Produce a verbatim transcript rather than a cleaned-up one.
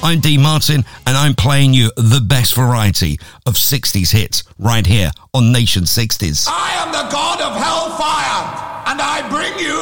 I'm Dean Martin, and I'm playing you the best variety of sixties hits right here on Nation sixties. I am the god of hellfire, and I bring you